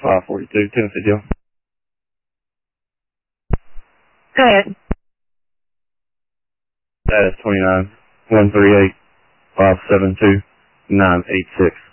542, Tennessee Deal. Go ahead. That is 29 138 572 986.